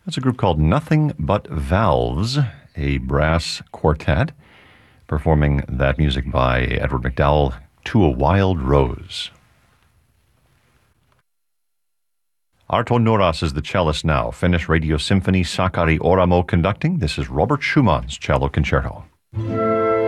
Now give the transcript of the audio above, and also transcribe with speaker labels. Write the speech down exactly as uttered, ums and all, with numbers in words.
Speaker 1: That's a group called Nothing But Valves, a brass quartet, performing that music by Edward McDowell, To a Wild Rose. Arto Nouras is the cellist now. Finnish Radio Symphony Sakari Oramo conducting. This is Robert Schumann's Cello Concerto.